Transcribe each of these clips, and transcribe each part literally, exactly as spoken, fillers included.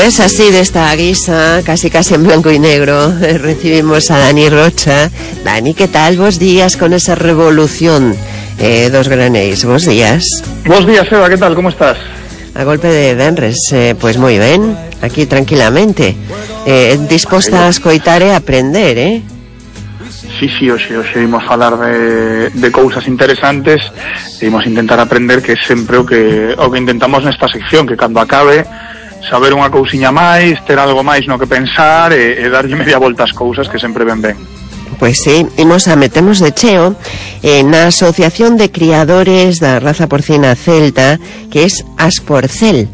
Pues así, de esta guisa, casi casi en blanco y negro, eh, recibimos a Dani Rocha. Dani, ¿qué tal? Bos días con esa revolución eh, dos granéis. Bos días. Bos días, Eva, ¿qué tal? ¿Cómo estás? A golpe de Benres, eh, pues moi ben, aquí tranquilamente, eh, disposta a escoitar e aprender, eh? Sí, sí, hoxe, hoxe imos falar de, de cousas interesantes e imos intentar aprender, que é sempre o que, o que intentamos nesta sección, que cando acabe saber unha cousiña máis, ter algo máis no que pensar e, e darlle media volta ás cousas, que sempre ben ben. Pois sí, imos a metemos de cheo eh, na Asociación de Criadores da Raza Porcina Celta, que é Asporcel.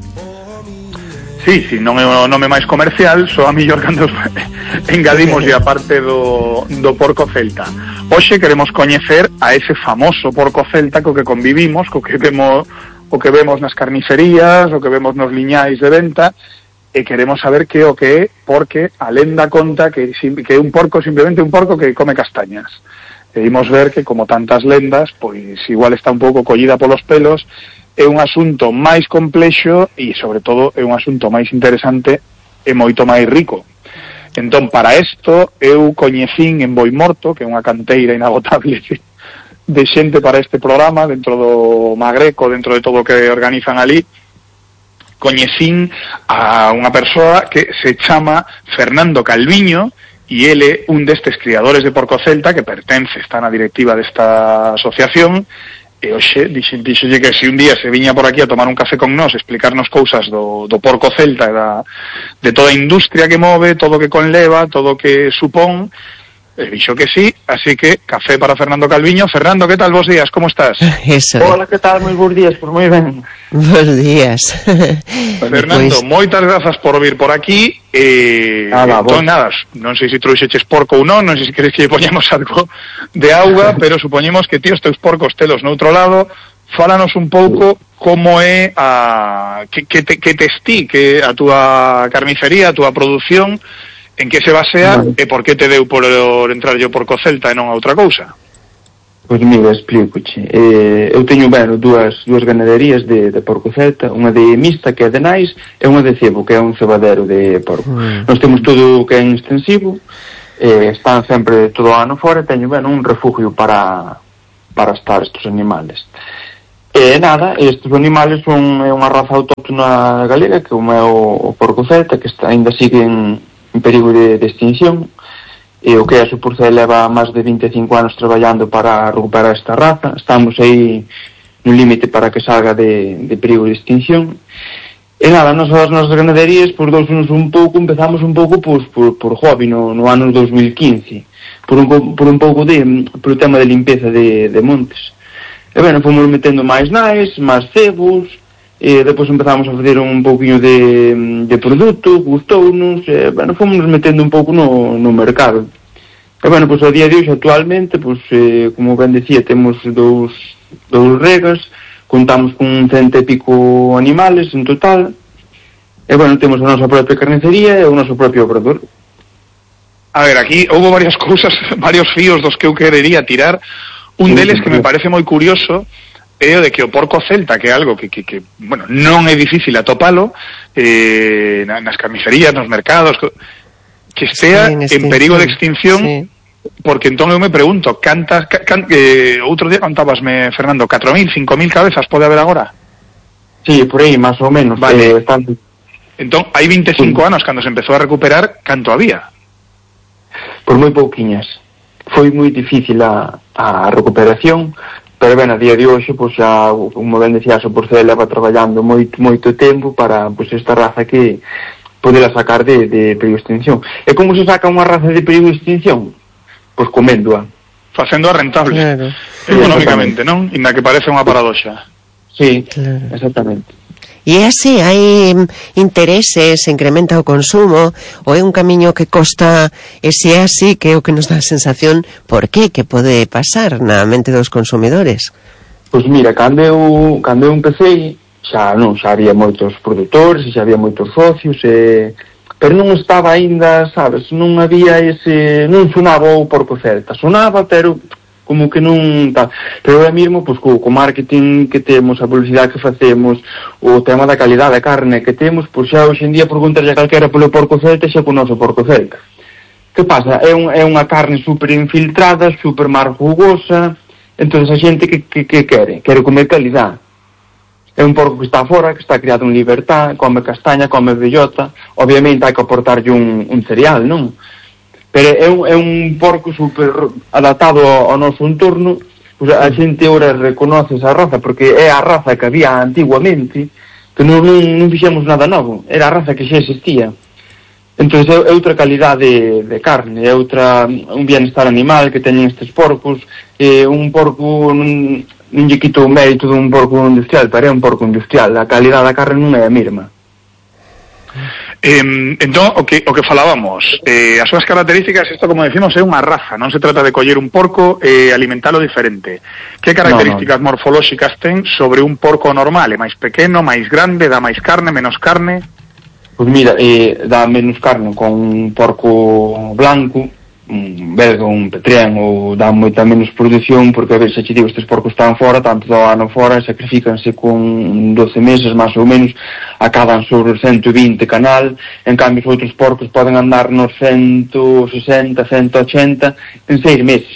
Sí, sí, non é o nome máis comercial, só a millor cando engadimos a parte do, do porco celta. Hoxe queremos coñecer a ese famoso porco celta co que convivimos, co que vemos, o que vemos nas carnicerías, o que vemos nos liñais de venta, e queremos saber que o que é, porque a lenda conta que, que é un porco, simplemente un porco que come castañas. E imos ver que, como tantas lendas, pois igual está un pouco collida polos pelos, é un asunto máis complexo e, sobre todo, é un asunto máis interesante e moito máis rico. Entón, para isto, eu coñecín en Boimorto, que é unha canteira inagotable de xente para este programa, dentro do Magreco, dentro de todo o que organizan ali, coñecín a unha persoa que se chama Fernando Calviño, e ele un destes criadores de porco celta que pertence, está na directiva desta asociación, e hoxe dixenlle que se un día se viña por aquí a tomar un café con nós, explicarnos cousas do, do porco celta e da, de toda a industria que move, todo o que conleva, todo o que supón, e dixo que sí, así que café para Fernando Calviño. Fernando, que tal? Bos días, como estás? Eso. Hola, que tal? Moi bons días, por moi ben. Bos días. Fernando, pues... moitas grazas por vir por aquí. E eh, entón, nada, non sei se trouxeches porco ou non, non sei se queres que lle poñamos algo de auga, pero supoñemos que ti os teus porcos telos noutro lado. Fálanos un pouco como é a que, que, te, que tes ti, que a túa carnicería, a túa produción, en que se basea e por que te deu por entrar yo porco celta e non a outra cousa? Pois mira, explícoche. Eh, eu teño, bueno, dúas, dúas ganaderías de, de porco celta, unha de mixta, que é de nais, e unha de cebo, que é un cebadero de porco. Mm. Nós temos todo o que é extensivo, eh, están sempre todo o ano fora, teño, bueno, un refugio para, para estar estes animales. E nada, estes animales son é unha raza autóctona galega, que é o, o porco celta, que está, ainda sigue en en perigo de, de extinción, e o que é a Asporcel leva máis de vinte e cinco anos traballando para recuperar esta raza. Estamos aí no límite para que salga de, de perigo de extinción. E nada, nos as nosas ganaderías, por dous anos un pouco, empezamos un pouco pues, por, por hobby no, no ano dos mil quince, por un, por un pouco de, por o tema de limpeza de, de montes. E bueno, fomos metendo máis nais, máis cebos, e depois empezamos a fazer un pouquinho de, de produto, gustounos, e, bueno, fomos metendo un pouco no, no mercado. E, bueno, pois, a día de hoxe, actualmente, pois, eh, como ben decía, temos dous, dous regas, contamos con cento e pico animales en total, e, bueno, temos a nosa propia carnicería e o noso propio obrador. A ver, aquí houve varias cousas, varios fíos dos que eu querería tirar. Un deles que me parece moi curioso é o de que o porco celta, que é algo que, que, que bueno, non é difícil atopalo eh, nas carnicerías, nos mercados, que estea sí, en, en perigo de extinción, sí. Porque entón eu me pregunto, cantas, can, eh, outro día contábasme, Fernando, catro mil, cinco mil cabezas pode haber agora? Sí, por aí, máis ou menos. Vale. Eh, están... Entón, hai veinticinco sí. anos, cando se empezou a recuperar, canto había? Por moi pouquiñas. Foi moi difícil a, a recuperación, pero ben, a día de hoxe, pois, xa, como ben decía, a Asporcel leva traballando moito, moito tempo para, pois, esta raza que podela sacar de, de perigo de extinción. E como se saca unha raza de perigo de extinción? Pois coméndoa. Facéndoa rentable. Claro. Económicamente, non? Inda que parece unha paradoxa. Sí, claro. Exactamente. E é así, hai intereses, se incrementa o consumo, ou é un camiño que costa, e se é así, que é o que nos dá a sensación, por qué, que pode pasar na mente dos consumidores? Pois mira, cando eu, cando eu empecé, xa non, xa había moitos produtores, xa había moitos socios, e... pero non estaba aínda, sabes, non había ese, non sonaba o porco celta, sonaba, pero como que non tal. Pero ahora mesmo, pois, co, co marketing que temos, a publicidade que facemos, o tema da calidade da carne que temos, pois xa hoxe en día preguntarlle a calquera polo porco celta xa conoce o porco celta. Que pasa? É, un, é unha carne super infiltrada, super mar jugosa, entón a xente que, que, que quere? Quere comer calidade. É un porco que está fora, que está criado en libertad, come castaña, come bellota, obviamente hai que aportarlle un, un cereal, non? Pero é un, é un porco super adaptado ao, ao noso entorno, pues a xente ora reconoce esa raza, porque é a raza que había antiguamente, que non, non, non fixemos nada novo, era a raza que xa existía. Entón é, é outra calidade de, de carne, é outra, un bienestar animal que teñen estes porcos, é un porco... Non, non lle quito o mérito dun porco industrial, pero é un porco industrial, a calidade da carne non é a mesma. Eh, entón, o que, o que falábamos, eh, as súas características, isto como decimos é unha raza, non se trata de coller un porco e eh, alimentalo diferente. Que características no, no. morfolóxicas ten sobre un porco normal? É máis pequeno, máis grande, dá máis carne, menos carne? Pois mira, eh, dá menos carne con un porco blanco, un belga, un petrén, ou dá moita menos produción, porque a ver, se che digo, estes porcos están fora, tanto do ano fora, sacrifícanse con doce meses, máis ou menos, acaban sobre os ciento vinte canal, en cambio os outros porcos poden andar nos ciento sesenta, ciento ochenta en seis meses.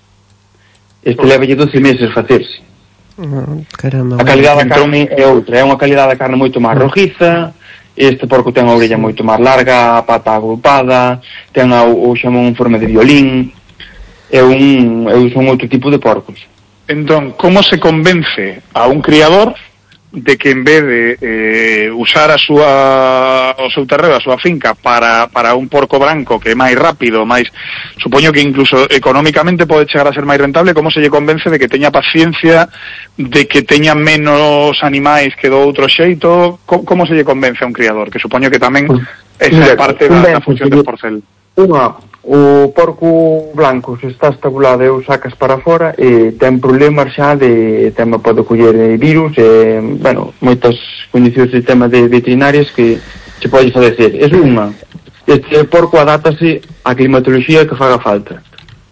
Este levalle doce meses facerse. Oh, caramba, a calidade da carne é outra, é unha calidade da carne moito máis rojiza. Este porco ten a orella moito máis larga, a pata agrupada, ten a, o xamón en forma de violín, é un, é un outro tipo de porcos. Entón, como se convence a un criador de que en vez de eh, usar a súa, o seu terreo, a súa finca para, para un porco branco que é máis rápido, máis, supoño que incluso económicamente pode chegar a ser máis rentable, como se lle convence de que teña paciencia, de que teña menos animais que do outro xeito? Como, como se lle convence a un criador? Que supoño que tamén pues, esa é parte da, da función del porcel. Unha, o porco blanco se está estabulado e o sacas para fora e ten problemas xa de tema, pode coller virus e, bueno, moitas condicións de tema de veterinarias que se pode fadecer. É unha. Este porco adaptase á climatoloxía que faga falta.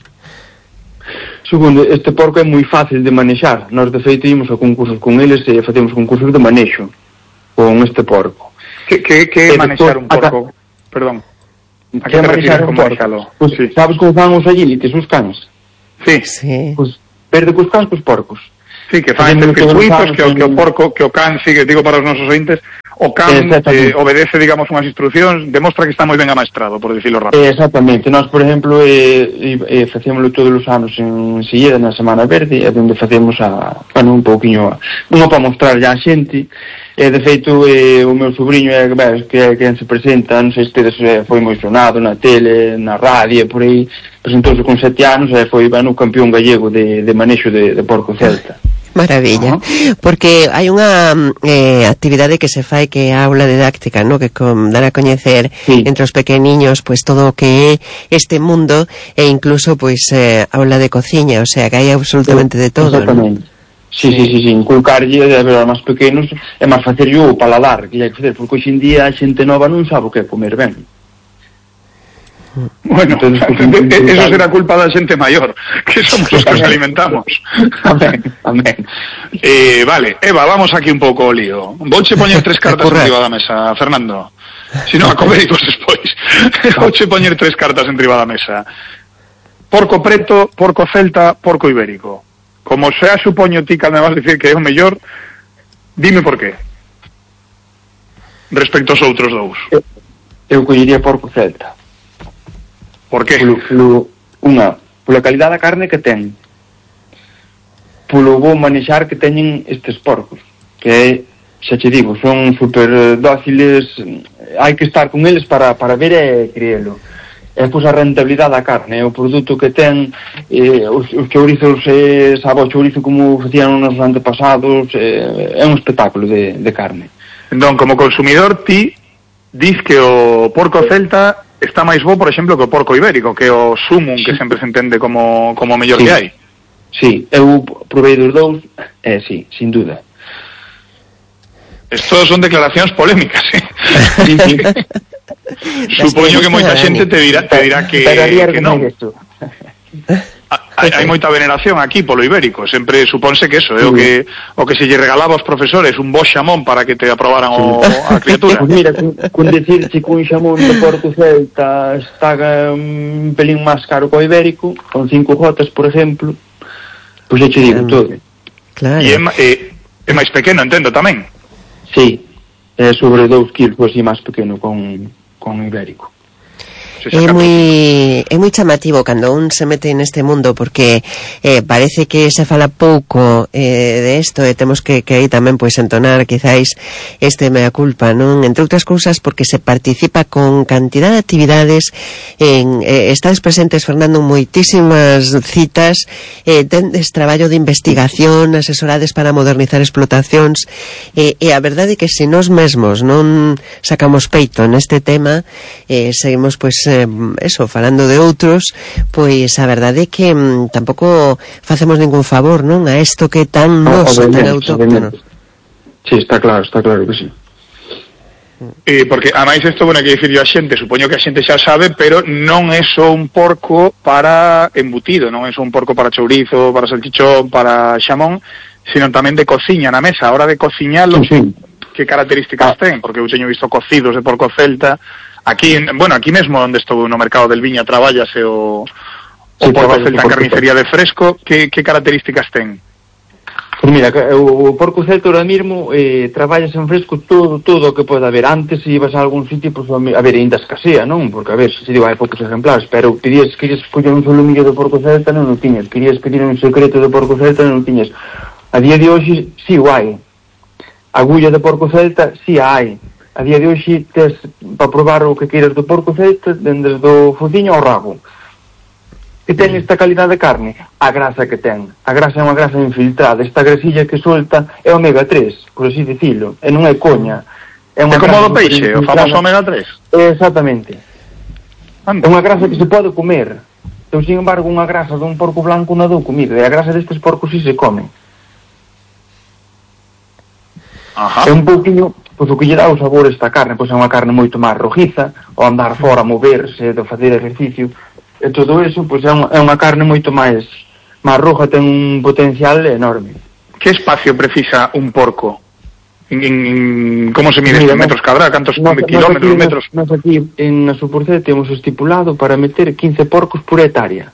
Segundo, este porco é moi fácil de manexar. Nós, de feito, ímos a concursos con eles e facemos concursos de manexo con este porco. Que, que, que é manexar un porco? A... Perdón. A que te refires con manexalo? Pues, sí. Sabes como fan os agilites, os cans? Sí. Sí. Pues, verde cos cans cos porcos. Sí, que fan estes circuitos, que, que o porco, que o can, sigue, digo para os nosos ointes, o can eh, obedece, digamos, unhas instruccións, demostra que está moi ben amaestrado, por dicilo rápido. Exactamente. Nós, por exemplo, eh, eh, facémoslo todos os anos en Silleda, na Semana Verde, é onde facemos a, bueno, un pouquiño, unha para mostrar ya a xente. E, de feito, eh, o meu sobrinho é que é quen se presenta, non sei se tedes, eh, foi moi sonado na tele, na radio, por aí, presentouse con sete anos e foi, bueno, campeón gallego de, de manexo de, de porco celta. Maravilla, uh-huh. Porque hai unha eh, actividade que se fai que é a aula didáctica, ¿no? Que con, dar a coñecer sí. entre os pequeniños pues todo o que é este mundo e incluso pues eh, aula de cociña, o sea que hai absolutamente de todo, exactamente, ¿no? Sí, sí, sí, sí, inculcarlle a ver, aos máis pequenos é máis facer o paladar que hai que facer, porque hoxe en día a xente nova non sabe o que é comer ben. Bueno, entonces, eso será culpa da xente maior, que somos os que os alimentamos. Amén, amén. Eh, vale, Eva, vamos aquí un pouco o lío. Vouche poñer tres cartas enriba da mesa, Fernando. Si non, a comericos despois. Vouche poñer tres cartas enriba da mesa. Porco preto, porco celta, porco ibérico. Como sea, supoño ti que me vas a decir que é o mellor, dime por qué. Respecto aos outros dous. Eu, eu collería porco celta. Por qué? Polo, polo, unha, pola calidad da carne que ten. Polo bo manexar que teñen estes porcos. Que é, xa che digo, son super dóciles, hai que estar con eles para, para ver e creelo. É pois a rentabilidade da carne, o produto que ten, eh, os, os chourizos, eh, sabe o chourizo como facían nos antepasados, eh, é un espectáculo de, de carne. Entón, como consumidor, ti dis que o porco celta está máis bo, por exemplo, que o porco ibérico, que o sumum, que sempre se entende como, como o mellor sí. que hai. Sí, eu provei dos dous, eh, sí, sin duda. Estos son declaracións polémicas, eh? Sí, sí. Supoño que moita xente te dirá, te dirá que, que non. Hai, hai moita veneración aquí polo ibérico, sempre supónse que eso é o que o que se lle regalaba aos profesores, un bo xamón para que te aprobaran o, a criatura. Pues mira, con, con decirche que un xamón de Porco Celta está un pelín máis caro que o ibérico, con cinco gotas, por exemplo, pois pues, eu che digo um, todo. Claro. E é, é, é máis pequeno, entendo, tamén? Sí, é sobre dous kilos, así máis pequeno con, con o ibérico. É moi é moi chamativo cando un se mete neste mundo porque eh, parece que se fala pouco eh, de isto e temos que, que aí tamén pois entonar quizáis este mea culpa, non? Entre outras cousas porque se participa con cantidad de actividades en, eh, estades presentes, Fernando, en moitísimas citas, eh, tendes traballo de investigación, asesorades para modernizar explotacións, eh, e a verdade é que se nós mesmos non sacamos peito neste tema, eh, seguimos pois eh, eso, falando de outros, pois a verdade é que mm, tampouco facemos ningún favor, non? A isto que é tan noso, tan autóctono. Sí, está claro, está claro que sí. Eh, porque ademais isto, bueno, que dicir a xente, supoño que a xente xa sabe, pero non é só un porco para embutido, non é só un porco para chourizo, para salchichón, para xamón, sino tamén de cociña na mesa. A hora de cociñalo, sí, sí. Que características ah. ten? Porque eu teño visto cocidos de porco celta. Aquí, bueno, aquí mesmo onde estou no mercado del Viña traballase o, sí, o porco celta en carnicería de fresco. Que, que características ten? Pues mira, o porco celta ahora mismo eh, traballas en fresco todo todo o que pode haber. Antes, se ibas a algún sitio, pues, a ver, ainda escasea, non? Porque, a ver, se digo, hai poucos ejemplares, pero querías, querías coller un solomillo do porco celta, non o tiñas. Querías pedir un secreto do porco celta, non o tiñas. A día de hoxe, si o hai. Agulla de porco celta, si a hai. A día de hoxe tes para probar o que queiras do porco celta, dende do fociño ao rabo. Que ten esta calidad de carne? A grasa que ten. A grasa é unha grasa infiltrada. Esta grasilla que solta é omega tres, por así dicilo. E non é coña. É, unha é como do peixe, o famoso omega tres. Exactamente. Anda. É unha grasa que se pode comer. Eu, sin embargo, unha grasa dun porco blanco non dou comida. E a grasa destes porcos si se come. Ajá. É un pouquinho... Pois o que lle dá o sabor esta carne, pois é unha carne moito máis rojiza, ao andar fora, moverse, de facer exercicio, e todo eso, pois é unha, é unha carne moito máis máis roja, ten un potencial enorme. Que espacio precisa un porco? En, en, como se mide? Mira, metros cadra? Cantos no, kilómetros, aquí, metros? Nós aquí en a Suporcet temos estipulado para meter quince porcos por hectárea.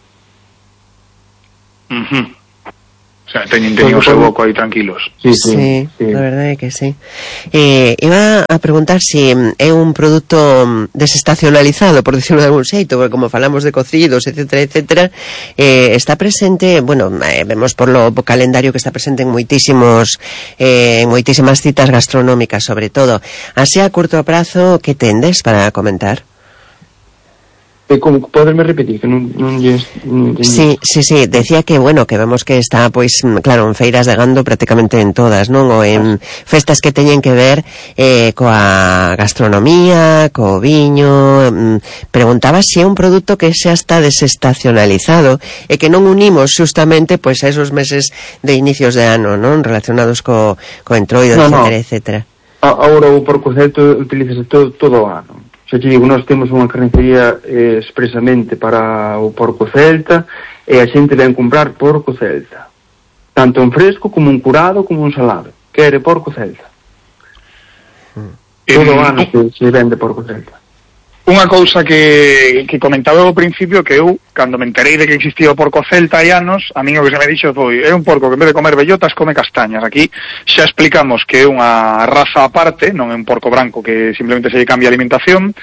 Uh -huh. O sea, teñen, teñen o seu boco aí tranquilos. Sí, sí, sí, sí, la verdade é que sí. Eh, iba a preguntar se si é un produto desestacionalizado, por decirlo de algún xeito, porque como falamos de cocidos, etcétera, etcétera, eh, está presente, bueno, eh, vemos por lo calendario que está presente en moitísimos eh, en moitísimas citas gastronómicas, sobre todo. Así a curto prazo, que tendes para comentar? Eh, como poderme repetir que non, non lles, non sí, sí, sí, decía que bueno, que vemos que está pois claro, en feiras de gando prácticamente en todas, non? Ou en festas que teñen que ver eh, coa gastronomía, co viño. Preguntaba se é un produto que xa está desestacionalizado e que non unimos justamente pois a esos meses de inicios de ano, non? Relacionados co, co entroido, no, etcétera, no. etcétera. Agora o porco celta utilízase todo, todo o ano. Xa te digo, nós temos unha carnicería eh, expresamente para o porco celta e a xente ven comprar porco celta. Tanto en fresco como en curado como en salado. Quere porco celta. Mm. Todo o ano se, se vende porco celta. Unha cousa que, que comentaba ao principio, que eu, cando me enterei de que existía o porco celta hai anos, a mí o que se me dixo foi, é un porco que en vez de comer bellotas come castañas. Aquí xa explicamos que é unha raza aparte, non é un porco branco que simplemente se lle cambia a alimentación,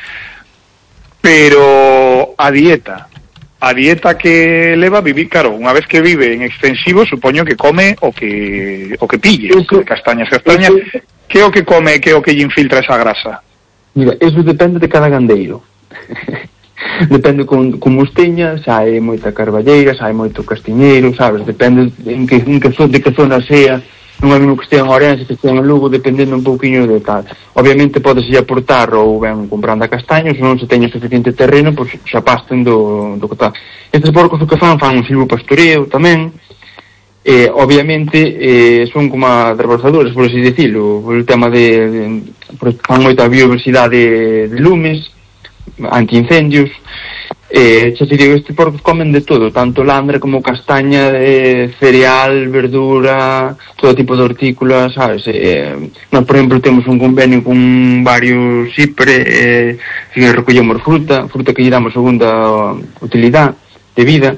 pero a dieta, a dieta que leva vivir, claro, unha vez que vive en extensivo, supoño que come o que o que pille, eso, castañas, castañas, eso, que é o que come, que é o que lle infiltra esa grasa? Mira, eso depende de cada gandeiro. Depende con, como os teña, xa hai moita carballeira, xa hai moito castiñeiro, sabes? Depende en que, en que, de que zona sea. Non é mesmo que estea en Ourense, que estea en Lugo, dependendo un pouquiño de tal. Obviamente podes aportar ou ben comprando a castaños, non se teña suficiente terreno, pois xa pasten do, do que tal. Estes porcos o que fan, fan un silvopastoreo tamén. Eh, obviamente eh, son como adversadores, por así decirlo, por el tema de, de por, fan moita biodiversidade de, de lumes, antiincendios, Eh, xa te digo, estes porcos comen de todo, tanto landre como castaña, eh, cereal, verdura, todo tipo de hortícolas, sabes? Eh, nós, por exemplo, temos un convenio con varios Cipre, eh, que recollemos fruta, fruta que lle damos segunda utilidade de vida.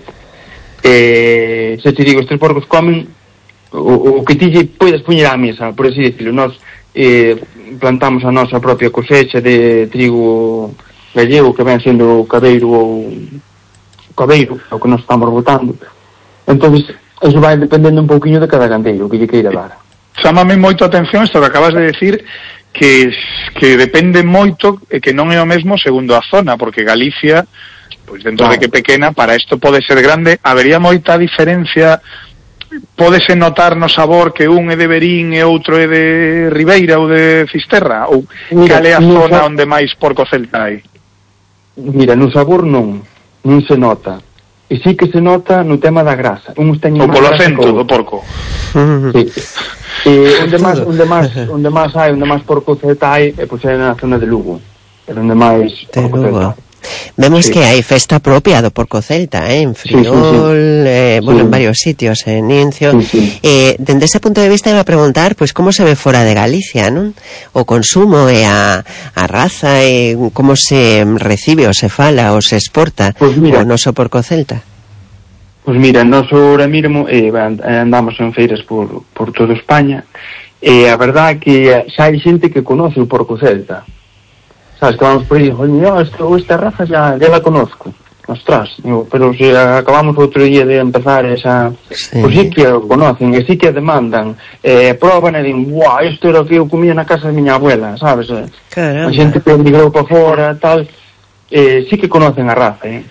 Eh, xa te digo, estes porcos comen o, o que ti lle podes poñer á mesa, por así decirlo. Nós eh, plantamos a nosa propia cosecha de trigo gallego, que ven sendo o cabeiro ou o cabeiro, o que nos estamos botando. Entonces, eso vai dependendo un pouquiño de cada gandeiro, o que lle queira dar. Chámame moito a atención isto que acabas de decir, que que depende moito e que non é o mesmo segundo a zona, porque Galicia, pois dentro claro. de que pequena, para isto pode ser grande, habería moita diferencia, pódese notar no sabor que un é de Verín e outro é de Ribeira ou de Fisterra, ou Mira, cal é a zona sa... onde máis porco celta hai? Mira, no sabor non, non se nota. E sí que se nota no tema da grasa. Un o polo acento do porco. Sí. E onde máis, onde máis, onde máis hai, onde máis porco celta hai, é pois é na zona de Lugo. É onde máis porco celta. Vemos sí. que hai festa propia do porco celta, eh, en Friol, sí, sí, sí. Eh, bueno, sí. en varios sitios, en Incio. Sí, sí. Eh, dende ese punto de vista iba a preguntar, pois, pues, como se ve fora de Galicia, non? O consumo e a, a raza, e como se recibe, ou se fala, ou se exporta pues mira, o noso porco celta. Pois pues mira, nós ahora mesmo eh, andamos en feiras por, por toda España, e a verdade é que xa hai xente que conoce o porco celta. Sabes, que vamos por aí, oye, esta, esta raza ya, ya la conozco. Ostras, digo, pero si acabamos outro día de empezar esa... Sí. Pues sí que o conocen, e sí que demandan, eh, proban e din, guau, isto era o que eu comía na casa de miña abuela, sabes? Caramba. A xente que emigrou para fora, tal, eh, sí que conocen a raza, eh.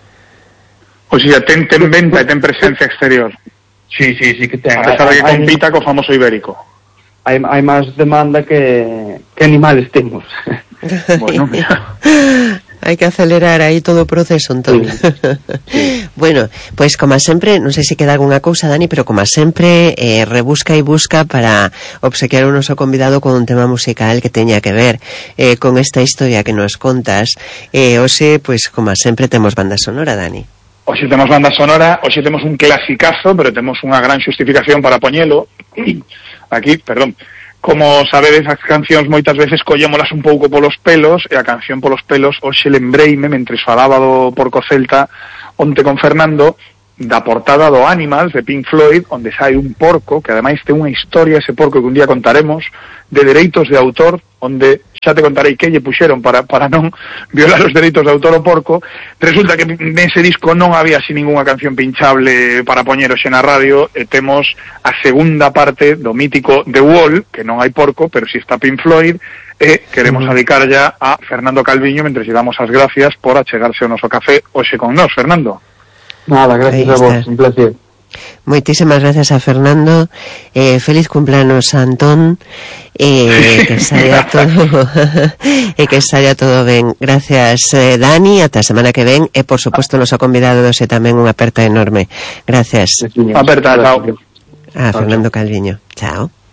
O sea, ten, ten venta e ten presencia exterior. Sí, sí, sí que ten. A pesar de que compita co famoso ibérico. Hai, hai máis demanda que, que animales temos. Bueno, mira. Hai que acelerar aí todo o proceso, entón. Sí. Sí. Bueno, pois, pues, como sempre, non sei se queda algunha cousa, Dani, pero como sempre, eh, rebusca e busca para obsequiar o noso convidado con un tema musical que teña que ver eh, con esta historia que nos contas. Eh, hoxe, pois, pues, como sempre, temos banda sonora, Dani. Hoxe temos banda sonora, hoxe temos un clasicazo, pero temos unha gran xustificación para poñelo. Aquí, perdón. Como sabedes, as cancións moitas veces collémolas un pouco polos pelos, e a canción polos pelos hoxe lembreime, mentres falaba do porco celta onte con Fernando, da portada do Animals de Pink Floyd, onde sai un porco, que ademais ten unha historia, ese porco que un día contaremos, de dereitos de autor, onde xa te contarei que lle puxeron para, para non violar os dereitos de autor o porco. Resulta que nese disco non había así ninguna canción pinchable para poñer hoxe na radio, e temos a segunda parte do mítico The Wall, que non hai porco, pero si está Pink Floyd, e queremos dedicar ya a Fernando Calviño, mentre lle damos as gracias por achegarse ao noso café hoxe con nós, Fernando. Nada, gracias a vos, un placer. Moitísimas gracias a Fernando, eh, feliz cumpleanos a Antón, eh, que saia todo e que saia todo ben. Gracias, eh, Dani, ata a semana que ven, e por suposto noso convidado doce tamén unha aperta enorme. Gracias. Aperta, chao. A Fernando Calviño. Chao.